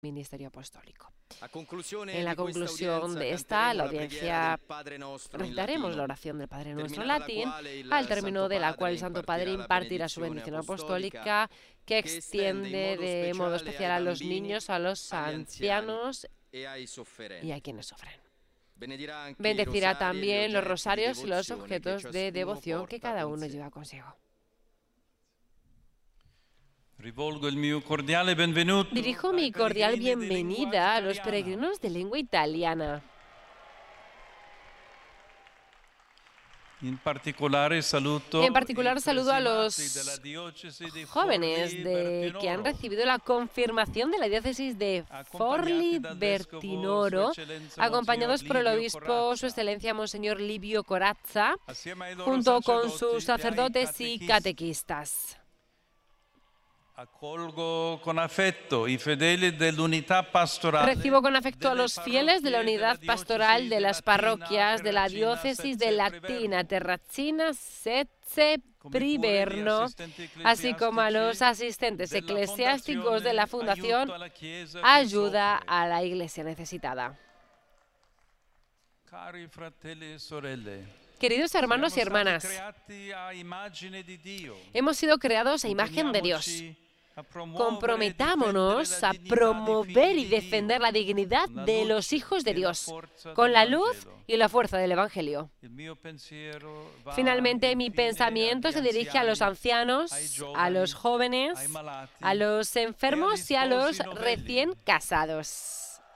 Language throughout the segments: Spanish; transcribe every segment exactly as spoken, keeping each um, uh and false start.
ministerio apostólico. En la conclusión de esta, la audiencia, recitaremos la oración del Padre Nuestro en latín, al término de la cual el Santo Padre impartirá su bendición apostólica, que extiende de modo especial a los niños, a los ancianos y a quienes sufren. Bendecirá también los rosarios y los objetos de devoción que cada uno lleva consigo. Dirijo mi cordial bienvenida a los peregrinos de lengua italiana. En particular saludo, en particular saludo a los jóvenes de, que han recibido la confirmación de la diócesis de Forlì-Bertinoro, acompañados por el obispo, su excelencia Monseñor Livio Corazza, junto con sus sacerdotes y catequistas. Accolgo con afecto i fedeli dell'unità pastorale. Recibo con afecto a los fieles de la unidad pastoral de las parroquias de la diócesis de Latina, Terracina, Sezze, Priverno, así como a los asistentes eclesiásticos de la Fundación Ayuda a la Iglesia Necesitada. Cari fratelli e sorelle, queridos hermanos y hermanas, hemos sido creados a imagen de Dios. Comprometámonos a promover y defender la dignidad de los hijos de Dios con la luz y la fuerza del Evangelio. Finalmente, mi pensamiento se dirige a los ancianos, a los jóvenes, a los enfermos y a los recién casados.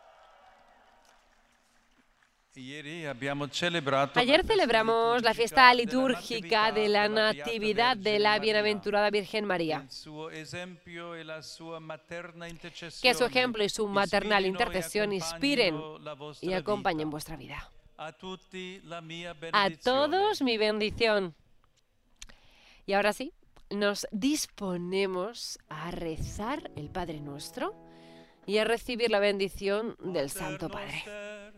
Ayer celebramos la fiesta litúrgica de la Natividad de la Bienaventurada Virgen María. Que su ejemplo y su maternal intercesión inspiren y acompañen vuestra vida. A todos mi bendición. Y ahora sí, nos disponemos a rezar el Padre Nuestro y a recibir la bendición del Santo Padre.